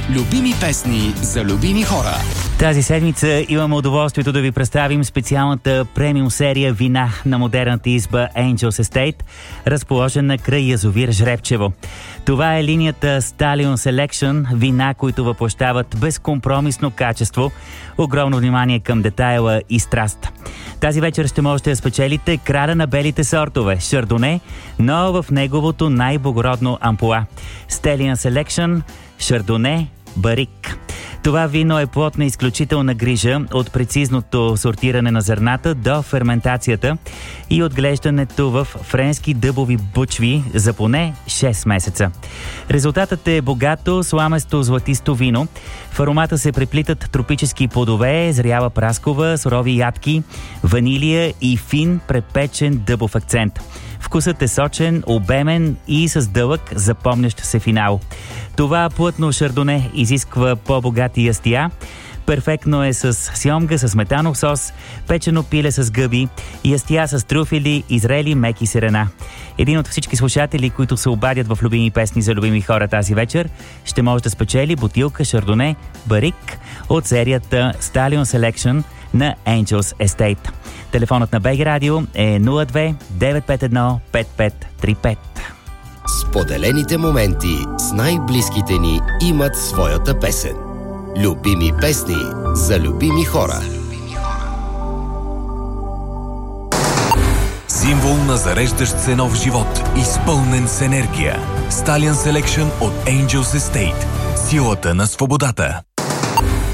Любими песни за любими хора. Тази седмица имаме удоволствието да ви представим специалната премиум серия вина на модерната изба Angels Estate, разположена край язовир Жребчево. Това е линията Stallion Selection, вина, които въплъщават безкомпромисно качество, огромно внимание към детайла и страст. Тази вечер ще можете да спечелите краля на белите сортове – Шардоне, но в неговото най-благородно ампула – Stallion Selection Шардоне Барик. Това вино е плод на изключителна грижа от прецизното сортиране на зърната до ферментацията и отглеждането в френски дъбови бучви за поне 6 месеца. Резултатът е богато, сламесто, златисто вино. В аромата се преплитат тропически плодове, зряла праскова, сурови ядки, ванилия и фин препечен дъбов акцент. Вкусът е сочен, обемен и с дълъг, запомнящ се финал. Това плътно шардоне изисква по-богати ястия. Перфектно е с сьомга с сметанов сос, печено пиле с гъби, ястия с трюфели и зрели меки сирена. Един от всички слушатели, които се обадят в любими песни за любими хора тази вечер, ще може да спечели бутилка Шардоне Барик от серията Stallion Selection на Angels Estate. Телефонът на БГ Радио е 02 951 5535. Споделените моменти с най-близките ни имат своята песен. Любими песни за любими хора. Символ на зареждащ се нов живот, изпълнен с енергия. Stallion Selection от Angels Estate. Силата на свободата.